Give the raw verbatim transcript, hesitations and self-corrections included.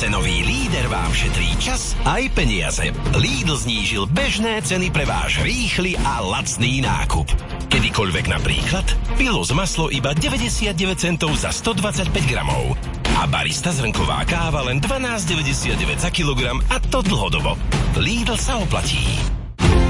Cenový líder vám šetrí čas aj peniaze. Lidl znížil bežné ceny pre váš rýchly a lacný nákup. Kedykoľvek napríklad, Pilos maslo iba deväťdesiatdeväť centov za stodvadsaťpäť gramov. A barista zrnková káva len dvanásť deväťdesiatdeväť za kilogram, a to dlhodobo. Lidl sa oplatí.